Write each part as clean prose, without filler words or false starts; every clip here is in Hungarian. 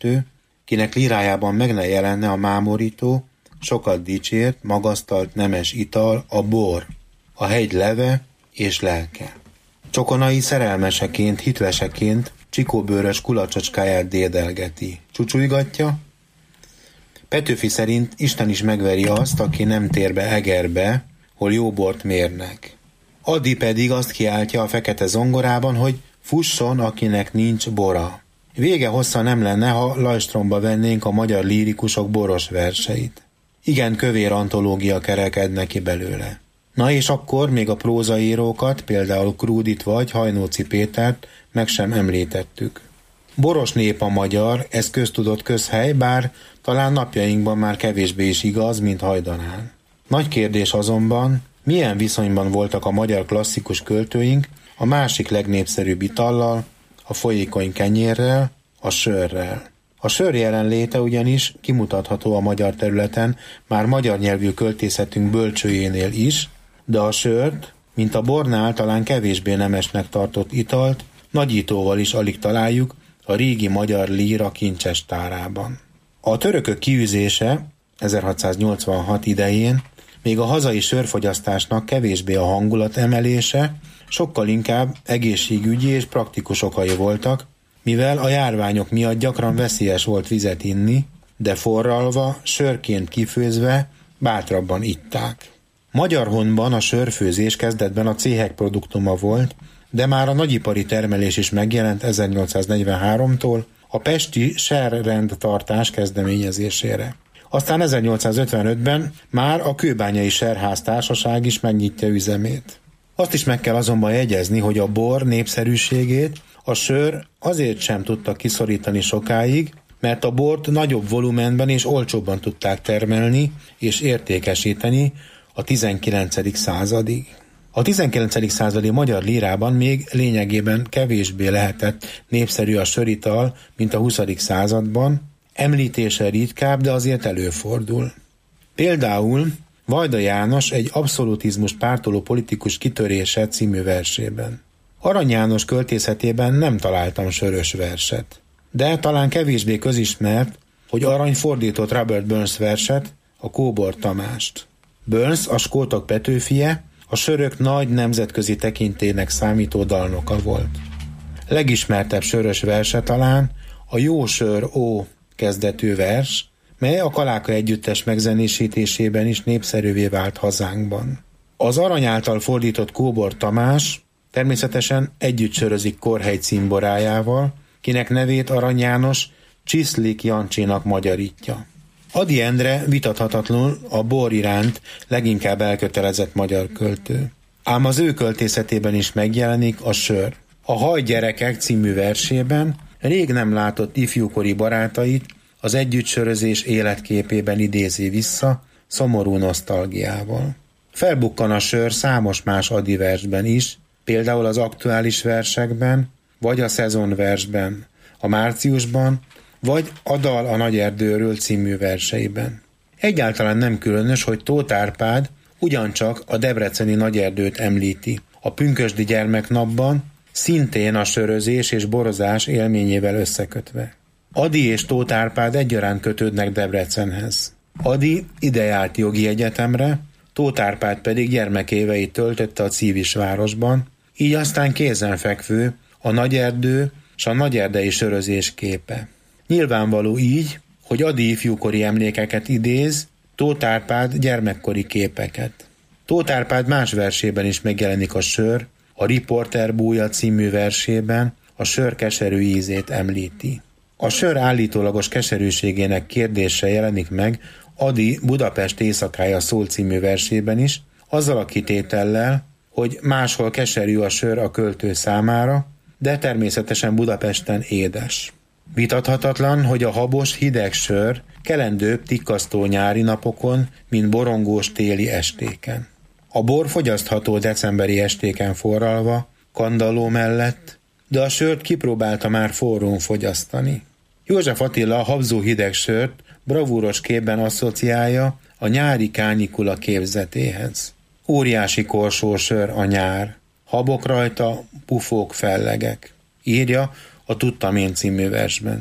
költő, kinek lírájában meg ne jelenne a mámorító, sokat dicsért, magasztalt nemes ital, a bor, a hegy leve és lelke. Csokonai szerelmeseként, hitveseként csikóbőrös kulacsocskáját dédelgeti. Csúcsújgatja. Petőfi szerint Isten is megveri azt, aki nem tér be Egerbe, hol jó bort mérnek. Ady pedig azt kiáltja a fekete zongorában, hogy fusson, akinek nincs bora. Vége hossza nem lenne, ha lajstromba vennénk a magyar lírikusok boros verseit. Igen kövér antológia kerekedne ki belőle. Na és akkor még a prózaírókat, például Krúdit vagy Hajnóci Pétert meg sem említettük. Boros nép a magyar, ez köztudott közhely, bár talán napjainkban már kevésbé is igaz, mint hajdanán. Nagy kérdés azonban, milyen viszonyban voltak a magyar klasszikus költőink a másik legnépszerűbb itallal, a folyékony kenyérrel, a sörrel. A sör jelenléte ugyanis kimutatható a magyar területen, már magyar nyelvű költészetünk bölcsőjénél is, de a sört, mint a bornál talán kevésbé nemesnek tartott italt, nagyítóval is alig találjuk a régi magyar líra kincses tárában. A törökök kiűzése 1686 idején még a hazai sörfogyasztásnak kevésbé a hangulat emelése, sokkal inkább egészségügyi és praktikus okai voltak, mivel a járványok miatt gyakran veszélyes volt vizet inni, de forralva, sörként kifőzve bátrabban itták. Magyarhonban a sörfőzés kezdetben a céhek produktuma volt, de már a nagyipari termelés is megjelent 1843-tól a pesti serrendtartás kezdeményezésére. Aztán 1855-ben már a Kőbányai Serháztársaság is megnyitja üzemét. Azt is meg kell azonban jegyezni, hogy a bor népszerűségét a sör azért sem tudta kiszorítani sokáig, mert a bort nagyobb volumenben és olcsóbban tudták termelni és értékesíteni a 19. századig. A 19. századi magyar lírában még lényegében kevésbé lehetett népszerű a sörital, mint a 20. században, említése ritkább, de azért előfordul. Például Vajda János egy abszolutizmus pártoló politikus kitörése című versében. Arany János költészetében nem találtam sörös verset, de talán kevésbé közismert, hogy Arany fordított Robert Burns verset, a Kóbor Tamást. Burns, a skótok Petőfije, a sörök nagy nemzetközi tekintélynek számító dalnoka volt. Legismertebb sörös verse talán a Jó sör, ó kezdetű vers, mely a Kaláka együttes megzenésítésében is népszerűvé vált hazánkban. Az Arany által fordított Kóbor Tamás természetesen együtt sörözik Korhely címborájával, kinek nevét Arany János Csiszlik Jancsinak magyarítja. Ady Endre vitathatatlanul a bor iránt leginkább elkötelezett magyar költő. Ám az ő költészetében is megjelenik a sör. A Haj gyerekek című versében rég nem látott ifjúkori barátait az együttsörözés életképében idézi vissza, szomorú nosztalgiával. Felbukkan a sör számos más Ady versben is, például az aktuális versekben, vagy a szezonversben, a márciusban, vagy a Dal a Nagy Erdőről című verseiben. Egyáltalán nem különös, hogy Tóth Árpád ugyancsak a debreceni Nagyerdőt említi. A pünkösdi gyermeknapban, szintén a sörözés és borozás élményével összekötve. Ady és Tóth Árpád egyaránt kötődnek Debrecenhez. Ady ide járt jogi egyetemre, Tóth Árpád pedig gyermekéveit töltötte a Cívisvárosban, így aztán kézenfekvő a Nagyerdő és a nagyerdei sörözés képe. Nyilvánvaló így, hogy Ady ifjúkori emlékeket idéz, Tóth Árpád gyermekkori képeket. Tóth Árpád más versében is megjelenik a sör, a Riporter búja című versében a sör keserű ízét említi. A sör állítólagos keserűségének kérdése jelenik meg Ady Budapest éjszakája szól című versében is, azzal a kitétellel, hogy máshol keserű a sör a költő számára, de természetesen Budapesten édes. Vitathatatlan, hogy a habos hideg sör kelendőbb tikkasztó nyári napokon, mint borongós téli estéken. A bor fogyasztható decemberi estéken forralva, kandalló mellett, de a sört kipróbálta már forrón fogyasztani. József Attila a habzó hideg sört bravúros képben asszociálja a nyári kánikula képzetéhez. Óriási korsó sör a nyár, habok rajta, pufók fellegek, írja a Tudtam én című versben.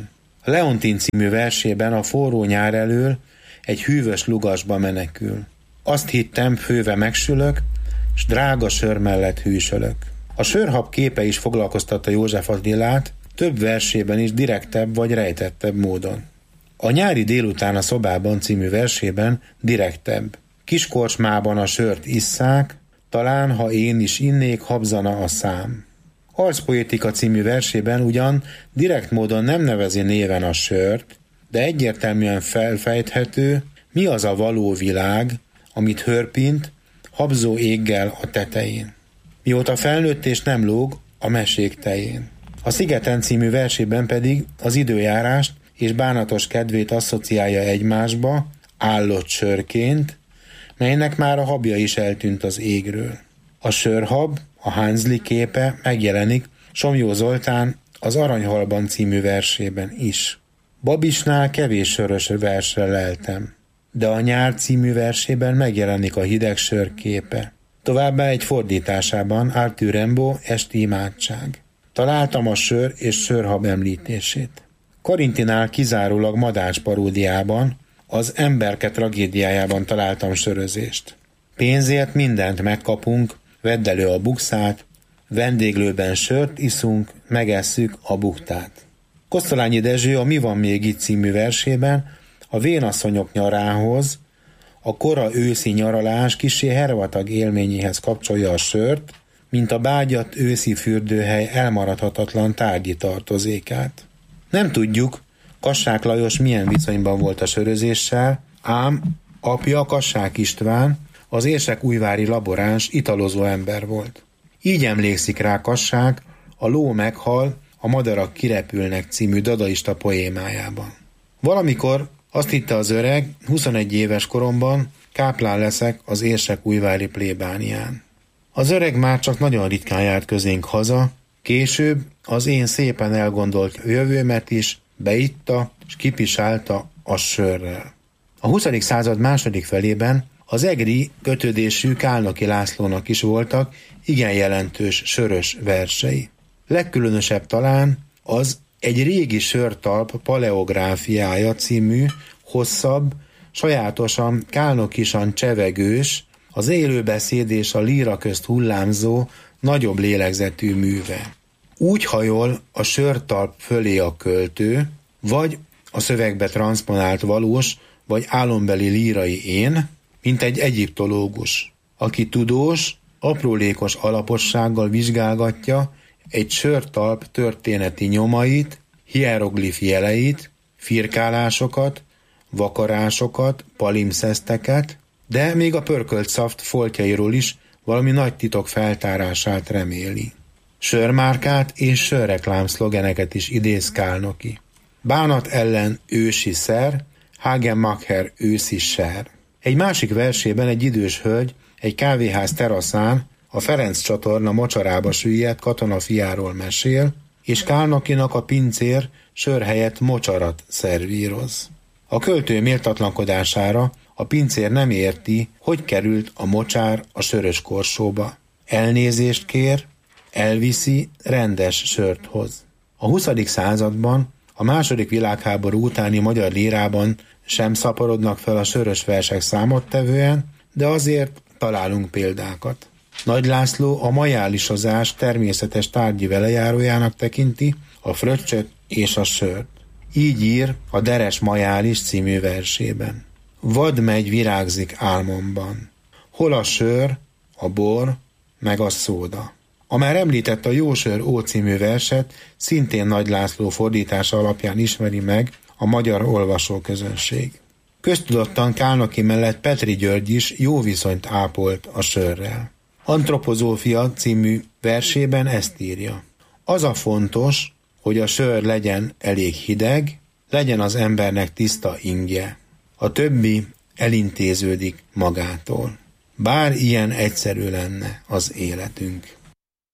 A Leontin című versében a forró nyár elől egy hűvös lugasba menekül. Azt hittem, főve megsülök, s drága sör mellett hűsölök. A sörhab képe is foglalkoztatta József Attilát, több versében is direktebb vagy rejtettebb módon. A Nyári délután a szobában című versében direktebb. Kiskorcsmában a sört isszák, talán, ha én is innék, habzana a szám. Arcpoétika című versében ugyan direkt módon nem nevezi néven a sört, de egyértelműen felfejthető, mi az a való világ, amit hörpint, habzó éggel a tetején. Mióta felnőtt és nem lóg a mesék tején. A Szigeten című versében pedig az időjárást és bánatos kedvét asszociálja egymásba, állott sörként, melynek már a habja is eltűnt az égről. A sörhab, a Hansli képe megjelenik Somjó Zoltán az Aranyhalban című versében is. Babisnál kevés sörös versre leltem, de a Nyár című versében megjelenik a hideg sör képe. Továbbá egy fordításában Arthur Rimbaud Esti imádság. Találtam a sör és sörhab említését. Karintinál kizárólag Madács paródiában, az Emberke tragédiájában találtam sörözést. Pénzért mindent megkapunk, vedd elő a bukszát, vendéglőben sört iszunk, megesszük a buktát. Kosztolányi Dezső a Mi van még itt című versében a vénasszonyok nyarához, a kora őszi nyaralás kissé hervatag élményéhez kapcsolja a sört, mint a bágyat őszi fürdőhely elmaradhatatlan tárgyi tartozékát. Nem tudjuk, Kassák Lajos milyen viszonyban volt a sörözéssel, ám apja Kassák István az érsekújvári laboráns italozó ember volt. Így emlékszik rá Kassák a Ló meghal, a madarak kirepülnek című dadaista poémájában. Valamikor azt hitte az öreg, 21 éves koromban káplán leszek az érsekújvári plébánián. Az öreg már csak nagyon ritkán járt közénk haza, később az én szépen elgondolt jövőmet is beitta és kipisálta a sörrel. A 20. század második felében az egri kötődésű Kálnoky Lászlónak is voltak igen jelentős sörös versei. Legkülönösebb talán az Egy régi sörtalp paleográfiája című, hosszabb, sajátosan kálnokisan csevegős, az élőbeszéd és a líra közt hullámzó, nagyobb lélegzetű műve. Úgy hajol a sörtalp fölé a költő, vagy a szövegbe transzponált valós vagy álombeli lírai én, mint egy egyiptológus, aki tudós, aprólékos alapossággal vizsgálgatja egy sörtalp történeti nyomait, hieroglif jeleit, firkálásokat, vakarásokat, palimpszeszteket, de még a pörkölt szaft foltjairól is valami nagy titok feltárását reméli. Sörmárkát és sörreklám szlogeneket is idéz Kálnoky. Bánat ellen ősi szer, Hagenmacher őszi ser. Egy másik versében egy idős hölgy egy kávéház teraszán a Ferenc csatorna mocsarába süllyedt katona fiáról mesél, és Kálnokynak a pincér sör helyett mocsarat szervíroz. A költő méltatlankodására a pincér nem érti, hogy került a mocsár a sörös korsóba. Elnézést kér, elviszi, rendes sört hoz. A 20. században, a II. Világháború utáni magyar lírában sem szaporodnak fel a sörös versek számottevően, de azért találunk példákat. Nagy László a majálisozás természetes tárgyi velejárójának tekinti a fröccsöt és a sört. Így ír a Deres majális című versében. Vad megy virágzik álmomban. Hol a sör, a bor, meg a szóda. A már említett a Jósör ó című verset szintén Nagy László fordítása alapján ismeri meg a magyar olvasóközönség. Köztudottan Kálnoky mellett Petri György is jó viszonyt ápolt a sörrel. Antropozófia című versében ezt írja. Az a fontos, hogy a sör legyen elég hideg, legyen az embernek tiszta ingje. A többi elintéződik magától. Bár ilyen egyszerű lenne az életünk.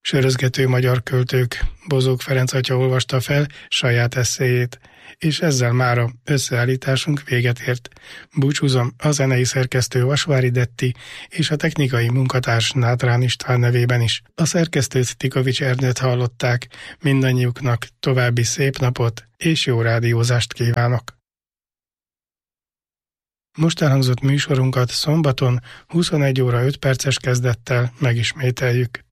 Sörözgető magyar költők, Bozók Ferenc atya olvasta fel saját esszéjét, és ezzel mára összeállításunk véget ért. Búcsúzom a zenei szerkesztő Vasvári Detti és a technikai munkatárs Nátrán István nevében is. A szerkesztőt Tikovics Ernőt hallották, mindannyiuknak további szép napot és jó rádiózást kívánok! Most elhangzott műsorunkat szombaton 21 óra 5 perces kezdettel megismételjük.